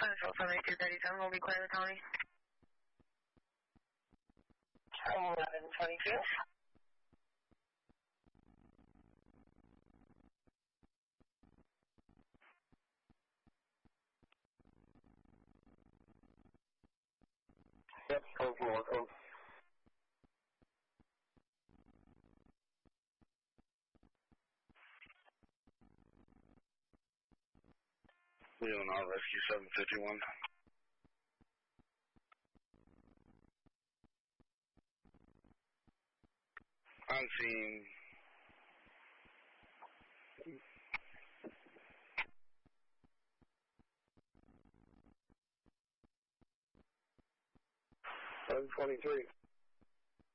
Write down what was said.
Central 7237 will be clear to Tony. 1122. Yep, code from welcome. Leonard Rescue 751. I'm seeing 723.